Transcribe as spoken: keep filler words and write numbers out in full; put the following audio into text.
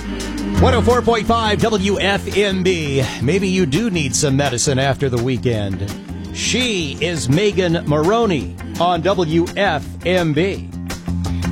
one oh four point five W F M B. Maybe you do need some medicine after the weekend. She is Megan Maroney on W F M B.